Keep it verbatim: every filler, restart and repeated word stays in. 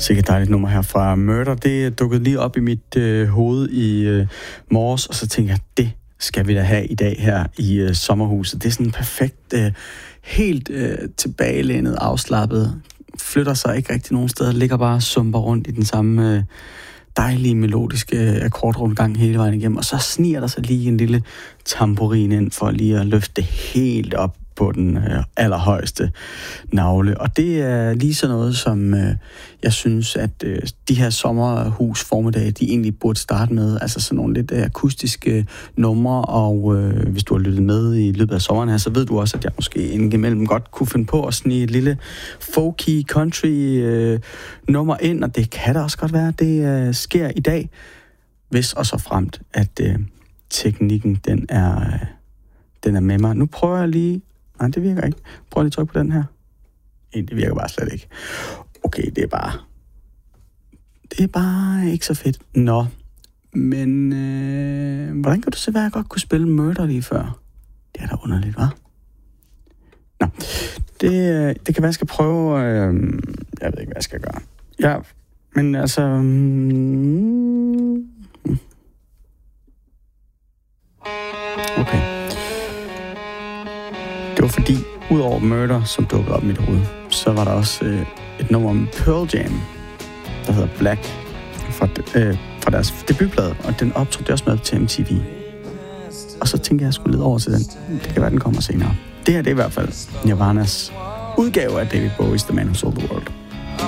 Sikkert dejligt nummer her fra Murder. Det dukkede lige op i mit øh, hoved i øh, morges, og så tænkte jeg, det skal vi da have i dag her i øh, sommerhuset. Det er sådan perfekt, øh, helt øh, tilbagelænet, afslappet, flytter sig ikke rigtig nogen steder, ligger bare og sumper rundt i den samme øh, dejlige, melodiske akkordrundgang hele vejen igennem, og så sniger der sig lige en lille tamburin ind for lige at løfte det helt op på den øh, allerhøjeste navle. Og det er lige sådan noget, som øh, jeg synes, at øh, de her sommerhus formiddag, de egentlig burde starte med. Altså sådan nogle lidt akustiske numre, og øh, hvis du har lyttet med i løbet af sommeren her, så ved du også, at jeg måske indimellem godt kunne finde på at snige et lille folky country øh, nummer ind, og det kan da også godt være, at det øh, sker i dag, hvis og så fremt, at øh, teknikken, den er, øh, den er med mig. Nu prøver jeg lige. Nej, det virker ikke. Prøv lige at trykke på den her. Nej, det virker bare slet ikke. Okay, det er bare... Det er bare ikke så fedt. Nå, men... Øh, hvordan kan du se, hvad jeg godt kunne spille Murder lige før? Det er da underligt, hva'? Nå, det, det kan være, jeg skal prøve... Øh, jeg ved ikke, hvad jeg skal gøre. Ja, men altså... Mm, okay. Det var fordi, udover Murder, som dukkede op i mit hoved, så var der også øh, et nummer om Pearl Jam, der hedder Black, fra, øh, fra deres debutplade, og den optrådte også med til M T V. Og så tænkte jeg, at jeg skulle lede over til den. Det kan være, den kommer senere. Det her det er i hvert fald Nirvanas udgave af David Bowie's The Man Who Sold the World.